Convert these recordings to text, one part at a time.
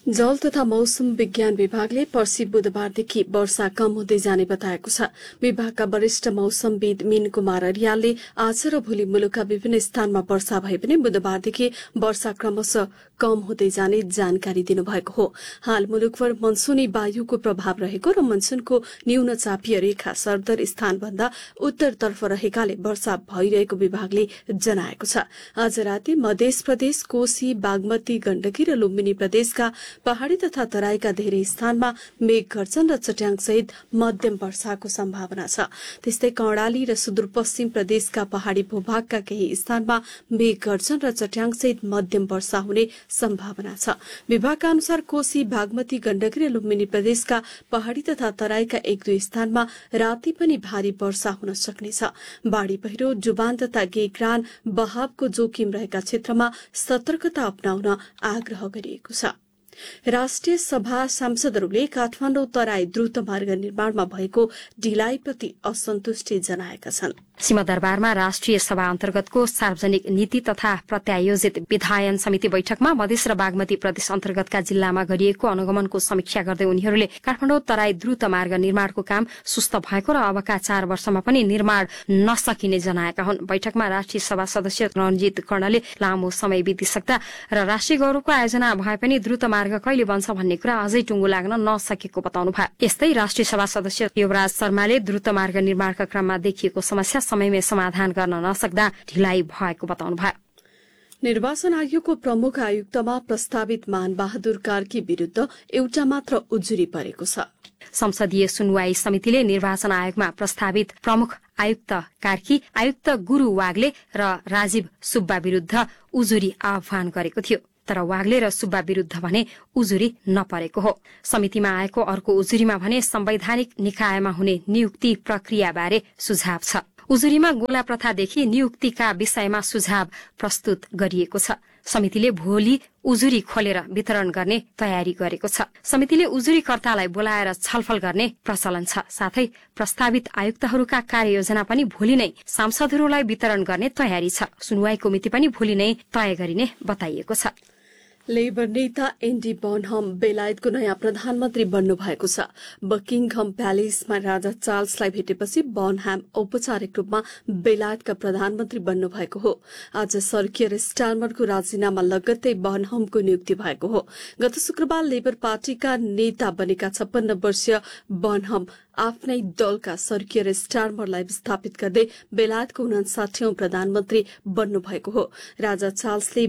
जल तथा मौसम विज्ञान विभागले पर्सि बुधबारदेखि वर्षा कम हुँदै जाने बताएको छ। विभागका वरिष्ठ मौसमविद मीन कुमार रियालले आज र भोलि मुलुकका विभिन्न स्थानमा वर्षा भए पनि बुधबारदेखि वर्षा क्रमशः कम हुँदै जाने जानकारी दिनुभएको हो। हाल मुलुकभर मनसुनी वायुको प्रभाव रहेको र मनसुनको न्यून चापीय रेखा सरदर स्थानभन्दा उत्तरतर्फ रहेकाले वर्षा भइरहेको विभागले जनाएको छ। आज राति मध्य प्रदेश, कोशी, बागमती, गण्डकी र लुम्बिनी प्रदेशका पहाड़ी तथा तराईका धेरै स्थानमा मेघ गर्जन र चट्याङ सहित मध्यम वर्षाको सम्भावना छ। त्यस्तै कर्णाली र सुदूरपश्चिम प्रदेशका पहाड़ी भूभागका केही स्थानमा मेघ गर्जन र चट्याङ सहित मध्यम वर्षा हुने सम्भावना छ। विभागका अनुसार कोशी, बागमती, गण्डकी र लुम्बिनी प्रदेशका पहाड़ी तथा तराईका एक दुई स्थानमा राति पनि भारी वर्षा हुन सक्नेछ। बाढ़ी पहिरो, जुबान तथा गेग्रान बहावको जोखिम रहेका क्षेत्रमा सतर्कता अपनाउन आग्रह गरिएको छ। राष्ट्रिय सभा सांसदहरूले काठमाडौँ तराई द्रुत मार्ग निर्माणमा भएको ढिलाइप्रति असन्तुष्टि जनाएका छन्। सिंहदरबारमा राष्ट्रिय सभा अन्तर्गतको सार्वजनिक नीति तथा प्रत्यायोजित विधायन समिति बैठकमा मधेस र बागमती प्रदेश अन्तर्गतका जिल्लामा गरिएको अनुगमनको समीक्षा गर्दै उनीहरूले काठमाडौँ तराई द्रुत मार्ग निर्माणको काम सुस्त भएको र अबका 4 वर्षमा पनि निर्माण नसकिने जनाएका हुन्। बैठकमा राष्ट्रिय सभा सदस्य रणजित कर्णले लामो समय बितिसक्दा र राष्ट्रिय गौरवको आयोजना भए पनि द्रुत मार्ग कहिले बन्छ भन्ने कुरा अझै टुङ्गो लाग्न नसकेको बताउनु भयो। यस्तै राष्ट्रिय सभा सदस्य युवराज शर्माले द्रुत मार्ग निर्माणका क्रममा देखिएको समस्या समयमै समाधान गर्न नसक्दा ढिलाइ भएको बताउनु भयो। निर्वाचन आयोगको प्रमुख आयुक्तमा प्रस्तावित मानबहादुर कार्की विरूद्ध एउटा मात्र उजुरी परेको छ। संसदीय सुनवाई समितिले निर्वाचन आयोगमा प्रस्तावित प्रमुख आयुक्त कार्की, आयुक्त गुरू वाग्ले र राजीव सुब्बा विरूद्ध उजुरी आह्वान गरेको थियो। तर वाग्ले र सुब्बा विरूद्ध भने उजुरी नपरेको हो। समितिमा आएको अर्को उजुरीमा भने संवैधानिक निकायमा हुने नियुक्ति प्रक्रियाबारे सुझाव छ। उजुरीमा गोला प्रथादेखि नियुक्तिका विषयमा सुझाव प्रस्तुत गरिएको छ। समितिले भोलि उजुरी खोलेर वितरण गर्ने तयारी गरेको छ। समितिले उजुरीकर्तालाई बोलाएर छलफल गर्ने प्रचलन छ। साथै प्रस्तावित आयुक्तहरूका कार्ययोजना पनि भोलि नै सांसदहरूलाई वितरण गर्ने तयारी छ। सुनवाईको मिति पनि भोलि नै तय गरिने बताइएको छ। लेबर नेता एन्डी बर्नहम बेलायतको नयाँ प्रधानमन्त्री बन्नु भएको छ। बकिङहम प्यालेसमा राजा चार्ल्सलाई भेटेपछि बर्नहम औपचारिक रूपमा बेलायतका प्रधानमन्त्री बन्नु भएको हो। आज सर कियर स्टारमरको राजीनामा लगत्तै बर्नहमको नियुक्ति भएको हो। गत शुक्रबार लेबर पार्टीका नेता बनेका 56 वर्षीय बर्नहम आफ्नै दलका सर कियर स्टारमरलाई विस्थापित गर्दै बेलायतको 59औं प्रधानमन्त्री बन्नु भएको हो। राजा चार्ल्सले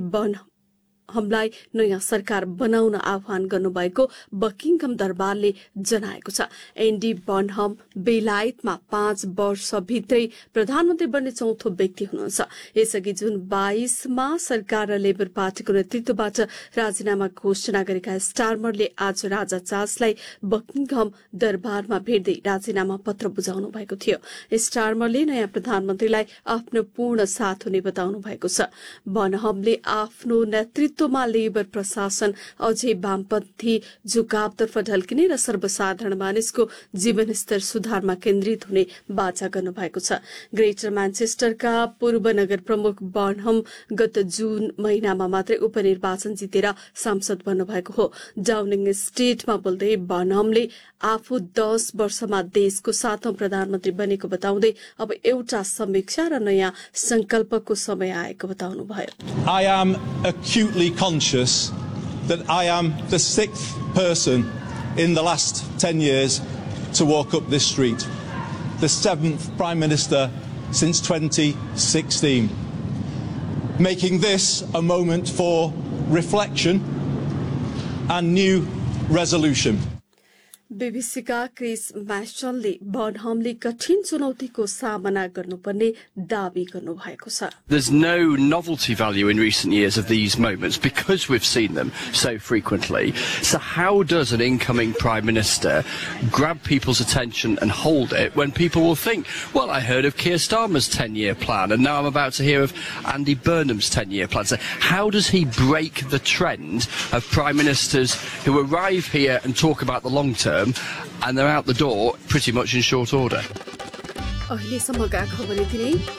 हमलाई नयाँ सरकार बनाउन आह्वान गर्नुभएको बकिङहम दरबारले जनाएको छ। एन्डी बर्नहम बेलायतमा 5 वर्षभित्रै प्रधानमन्त्री बन्ने चौथो व्यक्ति हुनुहुन्छ। यसअघि जुन 22मा सरकार र लेबर पार्टीको नेतृत्वबाट राजीनामा घोषणा गरेका स्टारमरले आज राजा चार्ल्सलाई बकिङहम दरबारमा भेट्दै राजीनामा पत्र बुझाउनु भएको थियो। स्टारमरले नयाँ प्रधानमन्त्रीलाई आफ्नो पूर्ण साथ हुने बताउनु भएको छ। बर्नहमले आफ्नो नेतृत्वमा लेबर प्रशासन अझै वामपन्थी झुकावतर्फ ढल्किने र सर्वसाधारण मानिसको जीवनस्तर सुधारमा केन्द्रित हुने बाचा गर्नुभएको छ। ग्रेटर म्यानचेस्टरका पूर्व नगर प्रमुख बर्नहम गत जून महिनामा मात्रै उपनिर्वाचन जितेर सांसद बन्नुभएको हो। डाउनिङ स्ट्रिटमा बोल्दै बर्नहमले आफू 10 वर्षमा देशको 7औं प्रधानमन्त्री बनेको बताउँदै अब एउटा समीक्षा र नयाँ संकल्पको समय आएको बताउनुभयो। I am acutely conscious that I am the 6th person in the last 10 years to walk up this street, the 7th Prime Minister since 2016, making this a moment for reflection and new resolution. बीबीसीका Chris म्यास्टनले बर्नहमले कठिन चुनौतीको सामना गर्नुपर्ने दावी गर्नुभएको छ। There's no novelty value in recent years of these moments because we've seen them so frequently. So how does an incoming Prime Minister grab people's attention and hold it when people will think, well, I heard of Keir Starmer's 10-year plan and now I'm about to hear of Andy Burnham's 10-year plan. So how does he break the trend of Prime Ministers who arrive here and talk about the long term and they're out the door pretty much in short order? अहिलेसम्मका खबर यति नै।